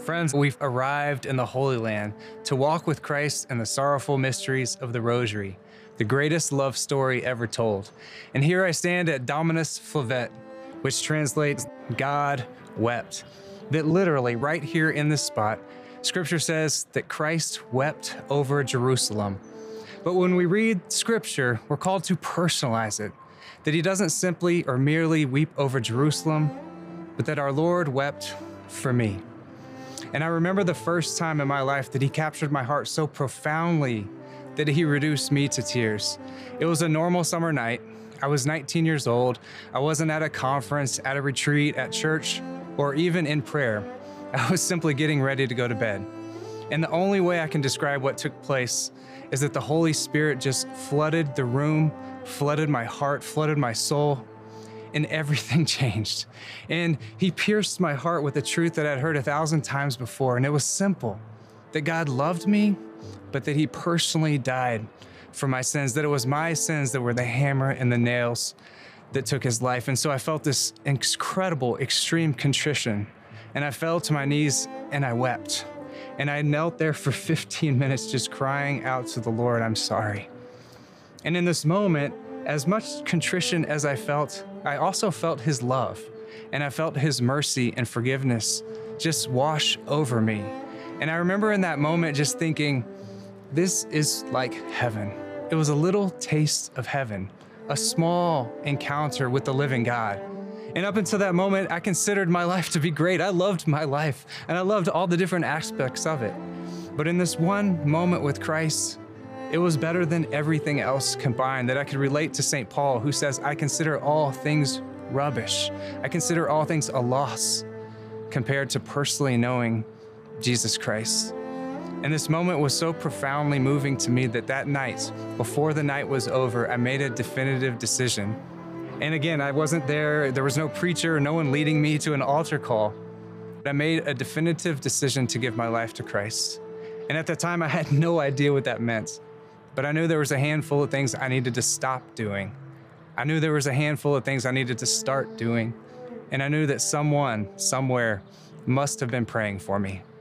Friends, we've arrived in the Holy Land to walk with Christ in the sorrowful mysteries of the Rosary, the greatest love story ever told. And here I stand at Dominus Flavet, which translates God wept. That literally right here in this spot, Scripture says that Christ wept over Jerusalem. But when we read Scripture, we're called to personalize it, that he doesn't simply or merely weep over Jerusalem, but that our Lord wept for me. And I remember the first time in my life that he captured my heart so profoundly that he reduced me to tears. It was a normal summer night. I was 19 years old. I wasn't at a conference, at a retreat, at church, or even in prayer. I was simply getting ready to go to bed. And the only way I can describe what took place is that the Holy Spirit just flooded the room, flooded my heart, flooded my soul, and everything changed. And he pierced my heart with a truth that I'd heard 1,000 times before, and it was simple, that God loved me, but that he personally died for my sins, that it was my sins that were the hammer and the nails that took his life. And so I felt this incredible, extreme contrition, and I fell to my knees and I wept. And I knelt there for 15 minutes just crying out to the Lord, I'm sorry. And in this moment, as much contrition as I felt, I also felt his love, and I felt his mercy and forgiveness just wash over me. And I remember in that moment just thinking, this is like heaven. It was a little taste of heaven, a small encounter with the living God. And up until that moment, I considered my life to be great. I loved my life, and I loved all the different aspects of it. But in this one moment with Christ, it was better than everything else combined, that I could relate to St. Paul, who says, I consider all things rubbish. I consider all things a loss compared to personally knowing Jesus Christ. And this moment was so profoundly moving to me that night, before the night was over, I made a definitive decision. And again, I wasn't there. There was no preacher, no one leading me to an altar call. But I made a definitive decision to give my life to Christ. And at the time, I had no idea what that meant. But I knew there was a handful of things I needed to stop doing. I knew there was a handful of things I needed to start doing. And I knew that someone, somewhere, must have been praying for me.